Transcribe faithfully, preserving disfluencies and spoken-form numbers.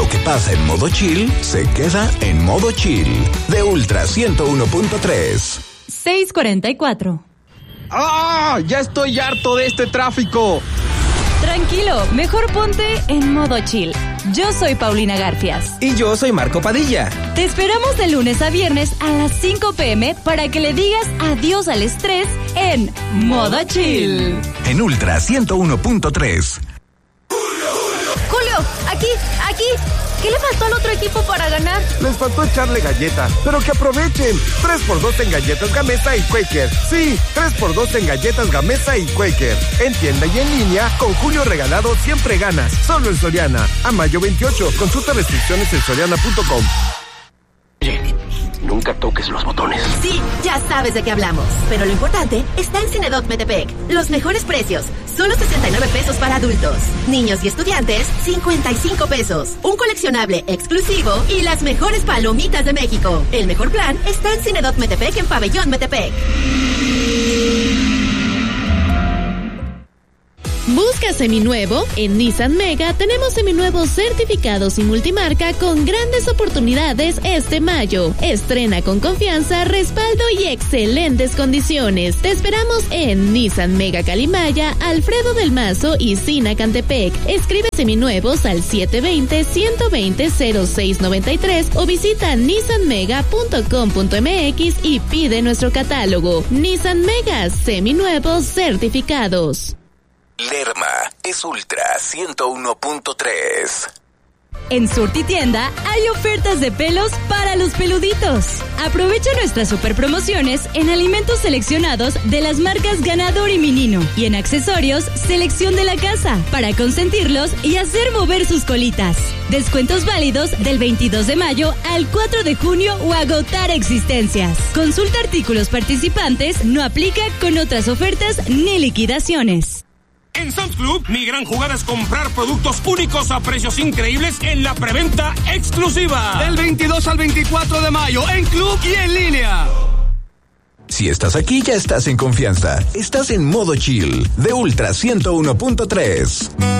que pasa en modo chill se queda en modo chill. De Ultra ciento uno punto tres. seis cuarenta y cuatro. ¡Ah! ¡Ya estoy harto de este tráfico! Tranquilo, mejor ponte en modo chill. Yo soy Paulina Garfias. Y yo soy Marco Padilla. Te esperamos de lunes a viernes a las cinco pm para que le digas adiós al estrés en modo chill. En Ultra ciento uno punto tres. Julio, aquí, aquí. ¿Qué le faltó al otro equipo para ganar? Les faltó echarle galleta, pero que aprovechen. tres por dos en galletas Gamesa y Quaker. Sí, tres por dos en galletas Gamesa y Quaker. En tienda y en línea, con Julio regalado siempre ganas. Solo en Soriana. A mayo veintiocho. Consulta restricciones en soriana punto com. Oye, nunca toques los botones. Sí, ya sabes de qué hablamos. Pero lo importante está en Cinedoc Metepec. Los mejores precios. Solo sesenta y nueve pesos para adultos. Niños y estudiantes, cincuenta y cinco pesos. Un coleccionable exclusivo y las mejores palomitas de México. El mejor plan está en Cinedoc Metepec en Pabellón Metepec. ¿Busca seminuevo? En Nissan Mega tenemos seminuevos certificados y multimarca con grandes oportunidades este mayo. Estrena con confianza, respaldo y excelentes condiciones. Te esperamos en Nissan Mega Calimaya, Alfredo del Mazo y Sina Cantepec. Escribe seminuevos al siete dos cero, uno dos cero, cero seis nueve tres o visita nissan mega punto com punto m x y pide nuestro catálogo. Nissan Mega, seminuevos certificados. Lerma es Ultra ciento uno punto tres. En Surtitienda hay ofertas de pelos para los peluditos. Aprovecha nuestras super promociones en alimentos seleccionados de las marcas Ganador y Minino y en accesorios Selección de la Casa para consentirlos y hacer mover sus colitas. Descuentos válidos del veintidós de mayo al cuatro de junio o agotar existencias. Consulta artículos participantes, no aplica con otras ofertas ni liquidaciones. En Sam's Club, mi gran jugada es comprar productos únicos a precios increíbles en la preventa exclusiva. Del veintidós al veinticuatro de mayo, en club y en línea. Si estás aquí, ya estás en confianza. Estás en modo chill. De Ultra ciento uno punto tres.